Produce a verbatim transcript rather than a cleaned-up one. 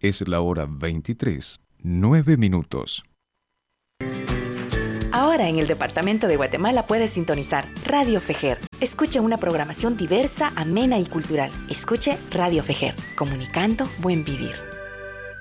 Es la hora veintitrés, nueve minutos. Ahora en el departamento de Guatemala puedes sintonizar Radio Fejer. Escuche una programación diversa, amena y cultural. Escuche Radio Fejer, comunicando buen vivir.